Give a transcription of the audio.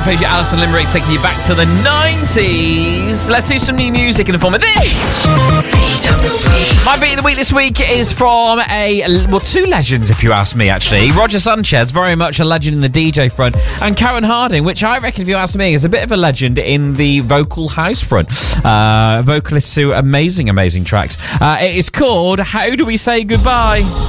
Played you Alison Limerick, taking you back to the 90s. Let's do some new music in the form of this. My beat of the week this week is from two legends, if you ask me, actually. Roger Sanchez, very much a legend in the DJ front, and Karen Harding, which I reckon, if you ask me, is a bit of a legend in the vocal house front. Vocalists who amazing tracks. It is called How Do We Say Goodbye?